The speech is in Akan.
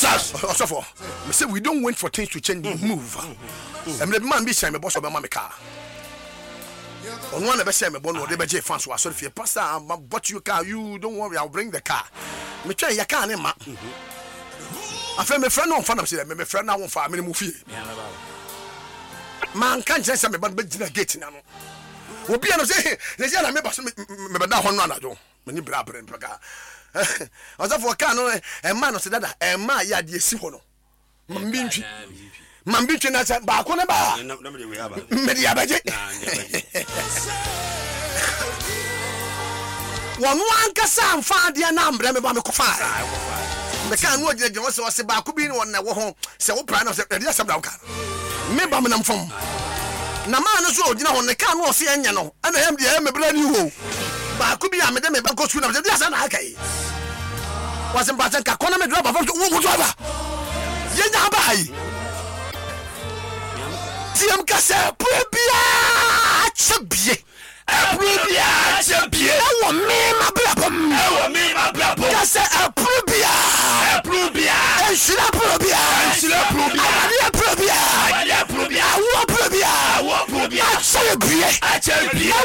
Jesus. Also for me say we don't wait for things to change, we move. And the man be saying me boss of my car. On one of the same one or the budget fans was so if you pastor but you car, you don't worry, I'll bring the car. Me try your car name. I feel my friend on fan of say my friend now on for me movie. Man can't just say me but gate now. Obi no say they say na me boss me da ho no anajo. Me ni bra bra mpaga. Oza for car no e man no say dada e man ya de esi ho no. Mambintwi na say ba ko ne ba. Me de abaje. Wonu anka sam fa de na mbra me ba me ko fa. Me kan no je wo se ba ko bi ni won na wo ho se wo pra na se de asem da wo ka. Me ba me nam fom. Na man no so ogina ho ne kan no se enya no. Ana hem de me bra ni ho. Ba ko bi a me de me ba ko su na de asem na akai. Was pa ka kona me driver fom wo driver. Ye nya ba yi. Tiam ka se probia chebie. Probia chebie. E wo me ma blabom. E wo me ma blabom. Ka se probia. Probia. E shira probia. E shira probia. Adia probia. Adia probia. Wo probia. Wo probia. A chebie. A chebie.